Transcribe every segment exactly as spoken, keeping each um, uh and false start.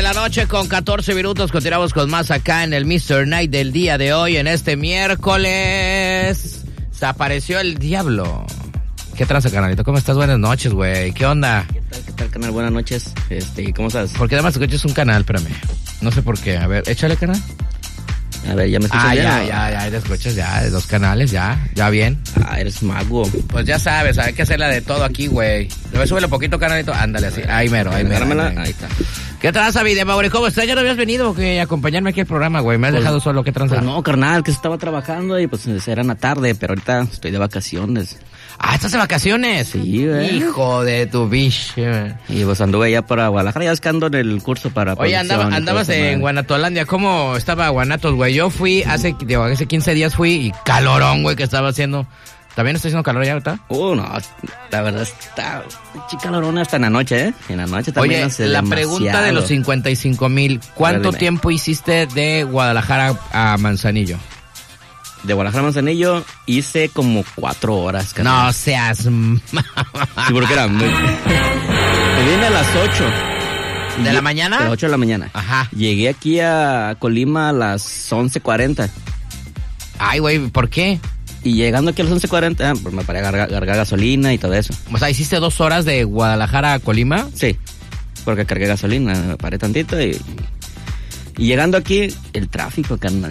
la noche con catorce minutos. Continuamos con más acá en el mister Night del día de hoy. En este miércoles se apareció el diablo. ¿Qué tranza, canalito? ¿Cómo estás? Buenas noches, güey. ¿Qué onda? ¿Qué tal, qué tal, canal? Buenas noches. Este, ¿cómo estás? Porque además escuchas un canal, espérame. No sé por qué. A ver, échale, canal. A ver, ¿ya me escuchas ah, bien? Ah, ya, ya, ya, te escuchas ya, de dos canales, ya, ya bien. Ah, eres mago. Pues ya sabes, hay que hacerla de todo aquí, güey. Súbele poquito, canalito. Ándale, así. Ahí mero, ahí mero. Ahí, ahí está. ¿Qué tranza, Vide, Mauri? ¿Cómo estás? Ya no habías venido que acompañarme aquí al programa, güey. Me has pues, dejado solo. ¿Qué tranza? Pues no, carnal, que estaba trabajando y pues era en la tarde, pero ahorita estoy de vacaciones. Ah, ¿estás de vacaciones? Sí, güey. Hijo de tu bicho. Y pues anduve allá para Guadalajara, ya es que ando en el curso para... Oye, andaba, andabas en Guanatolandia. ¿Cómo estaba Guanatos, güey? Yo fui hace, digo, hace quince días fui y calorón, güey, que estaba haciendo. ¿También está haciendo calor ya, ahorita? Uh, no, la verdad está... calorón hasta en la noche, ¿eh? En la noche también. Oye, hace la demasiado. Pregunta de los cincuenta y cinco mil. ¿Cuánto Dime. tiempo hiciste de Guadalajara a Manzanillo? De Guadalajara a Manzanillo hice como cuatro horas. Carnal. No seas... Sí, porque era... Me, me vine a las ocho. ¿De la mañana? De las ocho de la mañana. Ajá. Llegué aquí a Colima a las once cuarenta. Ay, güey, ¿por qué? Y llegando aquí a las once cuarenta, pues me paré a cargar, cargar gasolina y todo eso. O sea, ¿hiciste dos horas de Guadalajara a Colima? Sí, porque cargué gasolina, me paré tantito y... Y llegando aquí, el tráfico, carnal.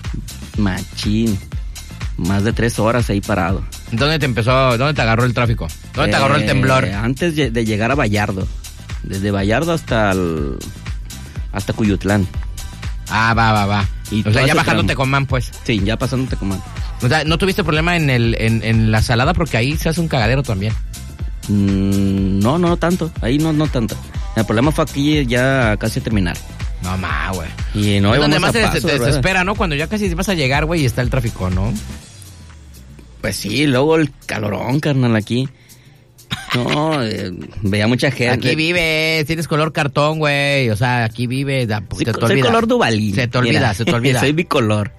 Machín. Más de tres horas ahí parado. ¿Dónde te empezó, dónde te agarró el tráfico? ¿Dónde eh, te agarró el temblor? Antes de llegar a Vallardo. Desde Vallardo hasta el, hasta Cuyutlán. Ah, va, va, va. Y o sea, ya bajando Tecomán, pues. Sí, ya pasando Tecomán. O sea, ¿no tuviste problema en el en, en la Salada? Porque ahí se hace un cagadero también. Mm, no, no tanto. Ahí no, no tanto. El problema fue aquí ya casi a terminar. No, ma, güey. Y no, es donde más te, paso, te desespera, ¿no? Cuando ya casi vas a llegar, güey, y está el tráfico, ¿no? Pues sí, luego el calorón, carnal, aquí. No, eh, veía mucha gente. Aquí vive, tienes color cartón, güey. O sea, aquí vive. Da, sí, se te soy olvida. color Duvalín. Se te olvida, Mira, se te olvida. Soy bicolor.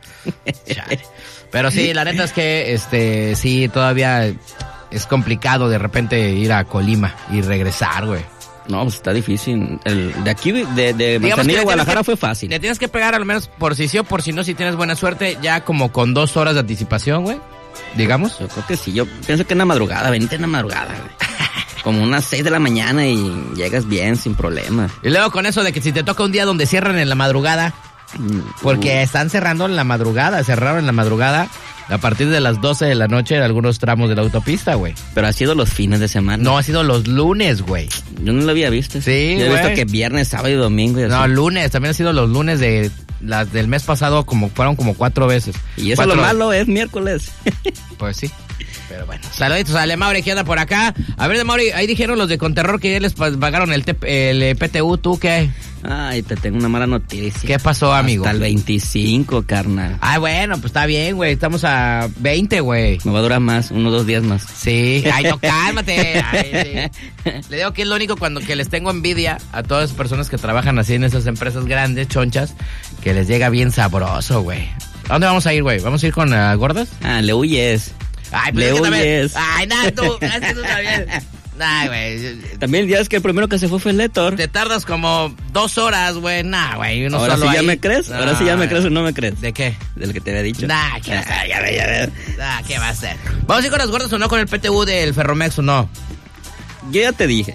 Pero sí, la neta es que, este, sí, todavía es complicado de repente ir a Colima y regresar, güey. No, pues está difícil. El, de aquí, de, de Manzanillo a Guadalajara que, fue fácil. Le tienes que pegar al menos por si sí o por si no, si tienes buena suerte, ya como con dos horas de anticipación, güey. Digamos. Yo creo que sí. Yo pienso que en la madrugada, venite en la madrugada, güey. Como unas seis de la mañana y llegas bien, sin problema. Y luego con eso de que si te toca un día donde cierran en la madrugada, porque uh. están cerrando en la madrugada, cerraron en la madrugada a partir de las doce de la noche en algunos tramos de la autopista, güey. Pero ha sido los fines de semana. No, ha sido los lunes, güey. Yo no lo había visto. Sí, Yo he güey. visto que viernes, sábado y domingo. Y no, lunes, también ha sido los lunes de las del mes pasado, como fueron como cuatro veces. Y eso cuatro... lo malo es miércoles. Pues sí. Pero bueno, saluditos a Ale Mauri que anda por acá. A ver, de Mauri, ahí dijeron los de Conterror que ya les pagaron el, el P T U, ¿tú qué? Ay, te tengo una mala noticia. ¿Qué pasó, amigo? Hasta el veinticinco, carnal. Ah, bueno, pues está bien, güey. Estamos a veinte, güey. Me va a durar más, unos dos días más. Sí. Ay, no, cálmate. Ay, sí. Le digo que es lo único cuando que les tengo envidia a todas las personas que trabajan así en esas empresas grandes, chonchas, que les llega bien sabroso, güey. ¿A dónde vamos a ir, güey? ¿Vamos a ir con uh, gordas? Ah, le huyes. Ay, le pero huyes. Ay, nada, tú. Así tú también. Nah, güey. También ya es que el primero que se fue fue el Héctor. Te tardas como dos horas, güey. Nah, güey. Uno Ahora solo sí ya ahí. me crees. No, Ahora sí ya me crees o no me crees. ¿De qué? Del que te había dicho. Nah, ¿qué va a ser? Ya ve, ya ve. Nah, ¿qué va a ser? ¿Vamos a ir con las gordas o no con el P T U del Ferromex o no? Yo ya te dije.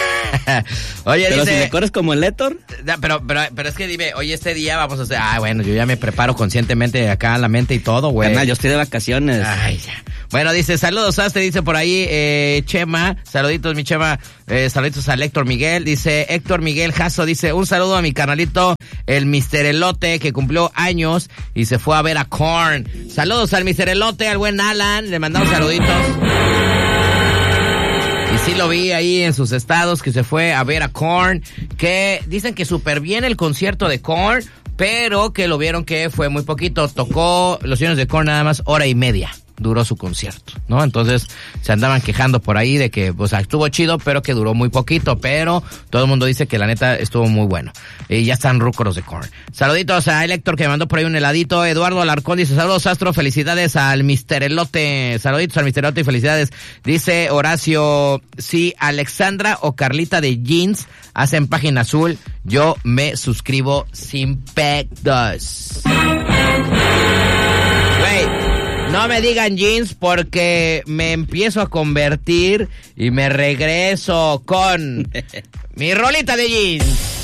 Oye, pero dice, si me corres como el Héctor. Pero, pero, pero es que dime, oye, este día vamos a hacer. Ah, bueno, yo ya me preparo conscientemente acá en la mente y todo, güey. Carnal, yo estoy de vacaciones. Ay, ya. Bueno, dice, saludos, Aste, dice por ahí, eh, Chema, saluditos, mi Chema, eh, saluditos al Héctor Miguel, dice Héctor Miguel Jasso, dice, un saludo a mi canalito, el mister Elote, que cumplió años y se fue a ver a Korn. Saludos al mister Elote, al buen Alan, le mandamos saluditos. Y sí lo vi ahí en sus estados que se fue a ver a Korn, que dicen que súper bien el concierto de Korn, pero que lo vieron que fue muy poquito. Tocó los Sueños de Korn nada más hora y media. duró su concierto, ¿no? Entonces se andaban quejando por ahí de que, pues, estuvo chido, pero que duró muy poquito, pero todo el mundo dice que la neta estuvo muy bueno. Y ya están rúcoros de Korn. Saluditos a Héctor que me mandó por ahí un heladito. Eduardo Alarcón dice, saludos Astro, felicidades al mister Elote. Saluditos al mister Elote y felicidades. Dice Horacio, si Alexandra o Carlita de Jeans hacen página azul, yo me suscribo sin pedos. Güey, no me digan Jeans porque me empiezo a convertir y me regreso con mi rolita de Jeans.